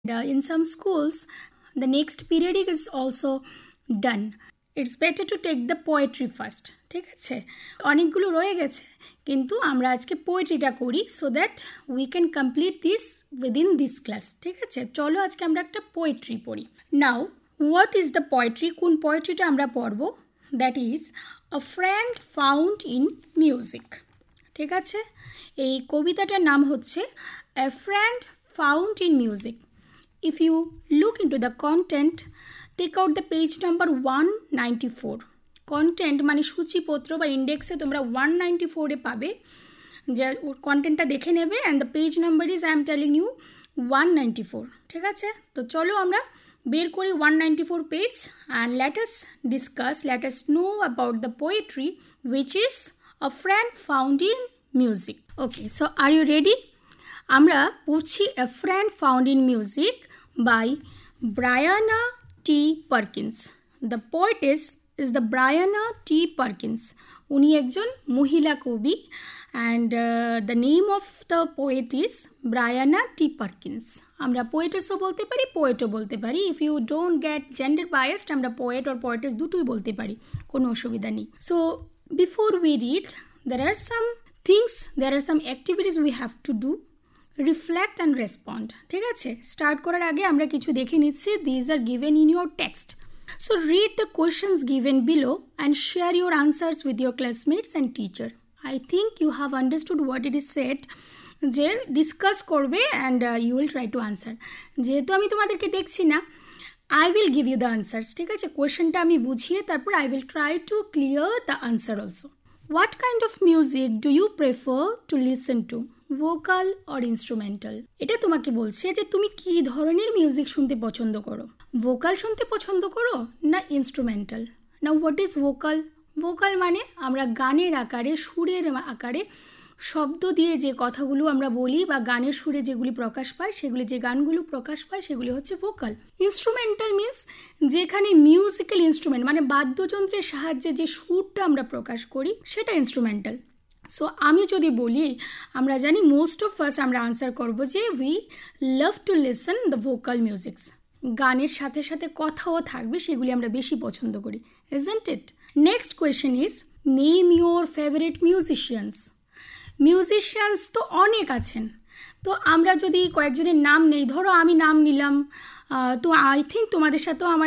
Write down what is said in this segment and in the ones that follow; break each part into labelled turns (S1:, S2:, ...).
S1: In some schools, the next period is also done. It's better to take the poetry first. ঠিক আছে, অনেকগুলো রয়ে গেছে, কিন্তু আমরা আজকে পোয়েট্রিটা করি so that we can complete this within this class. ঠিক আছে, চলো আজকে আমরা একটা পোয়েট্রি পড়ি। Now what is the poetry? কোন পোয়েট্রিটা আমরা পড়ব? That is a friend found in music. ঠিক আছে, এই কবিতাটার নাম হচ্ছে আ friend found in music. If you look into the content, take out the page number 194. Content মানে সূচিপত্র বা ইন্ডেক্সে তোমরা 194 পাবে, যে কন্টেন্টটা দেখে নেবে। And the page number is I am telling you 194। ঠিক আছে, তো চলো আমরা বের করি 194 page and let us know about the poetry which is a friend found in music. Okay, so are you ready? আমরা পড়ছি A Friend Found in Music by Brianna T. Perkins. The poetess is the Brianna T. Perkins. উনি একজন মহিলা কবি and the name of the poet is Brianna T. Perkins. আমরা পোয়েটেসও বলতে পারি, পোয়েটও বলতে পারি। If you don't get gender biased, আমরা পোয়েট or poetess দুটোই বলতে পারি, কোনো অসুবিধা নেই। So before we read, there are some activities we have to do. Reflect and respond. ঠিক আছে, স্টার্ট করার আগে আমরা কিছু দেখে নিচ্ছি। These are given in your text, so read the questions given below and share your answers with your classmates and teacher. I think you have understood what it is said, যে discuss করবে and you will try to answer. যেহেতু আমি তোমাদেরকে দেখছি না, I will give you the answers. ঠিক আছে, কোয়েশ্চেনটা আমি বুঝিয়ে তারপর I will try to clear the answer also. What kind of music do you prefer to listen to, vocal or instrumental? এটা তোমাকে বলছে যে তুমি কি ধরনের মিউজিক শুনতে পছন্দ করো, ভোকাল শুনতে পছন্দ করো না ইনস্ট্রুমেন্টাল। না হোয়াট ইজ ভোকাল? ভোকাল মানে আমরা গানের আকারে, সুরের আকারে, শব্দ দিয়ে যে কথাগুলো আমরা বলি বা গানের সুরে যেগুলি প্রকাশ পায়, সেগুলি যে গানগুলো প্রকাশ পায় সেগুলি হচ্ছে ভোকাল। ইনস্ট্রুমেন্টাল মিনস যেখানে মিউজিক্যাল ইনস্ট্রুমেন্ট মানে বাদ্যযন্ত্রের সাহায্যে যে সুরটা আমরা প্রকাশ করি সেটা ইনস্ট্রুমেন্টাল। সো আমি যদি বলি, আমরা জানি মোস্ট অফ আস আমরা আনসার করবো যে we love to listen the vocal মিউজিকস। গানের সাথে সাথে কথাও থাকবে, সেগুলি আমরা বেশি পছন্দ করি, isn't it? Next question is name your favourite musicians. Musicians তো অনেক আছেন, তো আমরা যদি কয়েকজনের নাম নেই, ধরো আমি নাম নিলাম, তো আই থিঙ্ক তোমাদের সাথেও আমার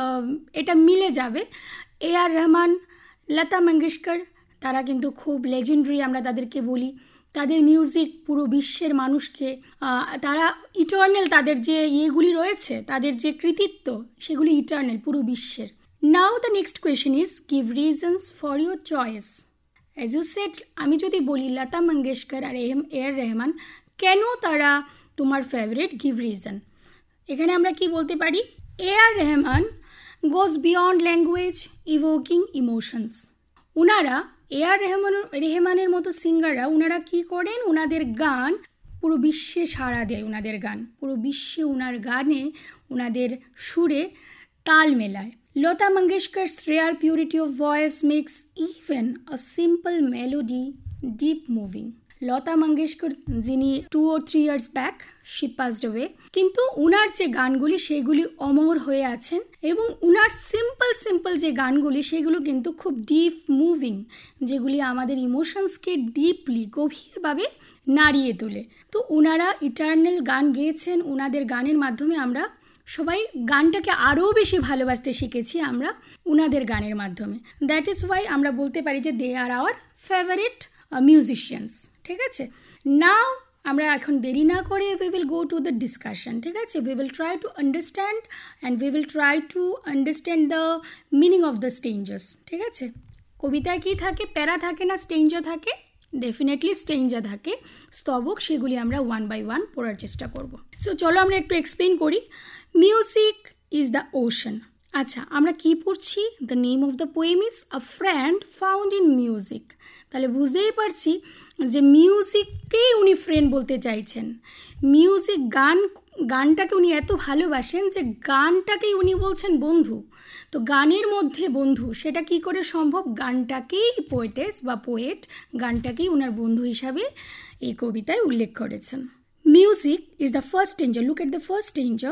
S1: এটা মিলে যাবে। A.R. রহমান, লতা মঙ্গেশকর, তারা কিন্তু খুব লেজেন্ডারি, আমরা তাদেরকে বলি। তাদের মিউজিক পুরো বিশ্বের মানুষকে, তারা ইটার্নাল, তাদের যে ইয়েগুলি রয়েছে, তাদের যে কৃতিত্ব, সেগুলি ইটার্নাল পুরো বিশ্বের। নাও the next question is give reasons for your choice. As you said, আমি যদি বলি লতা মঙ্গেশকর আর A.R. রহমান, কেন তারা তোমার ফেভারিট? Give reason. এখানে আমরা কি বলতে পারি? A.R. রহমান গোজ বিয়ন্ড ল্যাঙ্গুয়েজ, ইভোকিং ইমোশনস। ওনারা A.R. রহমানের মতো সিঙ্গাররা, ওনারা কি করেন? ওনাদের গান পুরো বিশ্বে সাড়া দেয়, ওনাদের গান পুরো বিশ্বে, ওনার গানে, ওনাদের সুরে তাল মেলায়। লতা মঙ্গেশকর's rare purity of voice makes even a simple melody deep moving. Lata Mangeshkar, যিনি 2 or 3 years back she passed away, কিন্তু উনার যে গানগুলি সেগুলি অমর হয়ে আছেন, এবং উনার সিম্পল যে গানগুলি সেগুলো কিন্তু খুব ডিপ মুভিং, যেগুলি আমাদের ইমোশনসকে ডিপলি, গভীরভাবে নাড়িয়ে তোলে। তো ওনারা ইটার্নাল গান গেয়েছেন, ওনাদের গানের মাধ্যমে আমরা সবাই গানটাকে আরও বেশি ভালোবাসতে শিখেছি আমরা ওনাদের গানের মাধ্যমে। দ্যাট ইজ ওয়াই আমরা বলতে পারি যে দে আর আওয়ার ফেভারিট মিউজিশিয়ানস। ঠিক আছে, নাও আমরা এখন দেরি না করে we will go to the discussion. ঠিক আছে, we will try to understand and we will try to understand the meaning of the stanzas. ঠিক আছে, কবিতায় কি থাকে? প্যারা থাকে না স্টেঞ্জা থাকে? ডেফিনেটলি স্টেঞ্জা থাকে, স্তবক, সেগুলি আমরা 1 by 1 পড়ার চেষ্টা করব। সো চলো আমরা একটু এক্সপ্লেন করি। Music is the ocean. আচ্ছা, আমরা কি পড়ছি? The name of the poem is a friend found in music. তাহলে বুঝতেই পারছি যে মিউজিককেই উনি ফ্রেন্ড বলতে চাইছেন। মিউজিক, গানটাকে উনি এত ভালোবাসেন যে গানটাকেই উনি বলছেন বন্ধু। তো গানের মধ্যে বন্ধু, সেটা কি করে সম্ভব? গানটাকেই পোয়েটেস বা পোয়েট গানটাকেই ওনার বন্ধু হিসাবে এই কবিতায় উল্লেখ করেছেন। Music is the first danger. Look at the first danger.